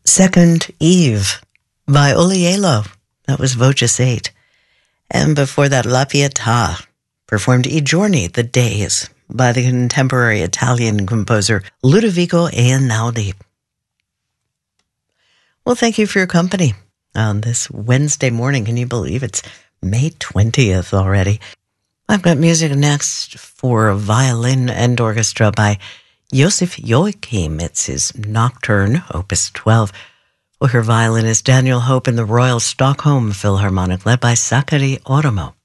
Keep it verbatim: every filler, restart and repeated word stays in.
Second Eve by Oliello. That was Voces eight. And before that, La Pietà performed I Giorni, The Days, by the contemporary Italian composer Ludovico Einaudi. Well, thank you for your company on this Wednesday morning. Can you believe it's May twentieth already? I've got music next for violin and orchestra by Josef Joachim. It's his Nocturne, Opus twelve. Well, her violinist Daniel Hope in the Royal Stockholm Philharmonic, led by Sakari Oramo.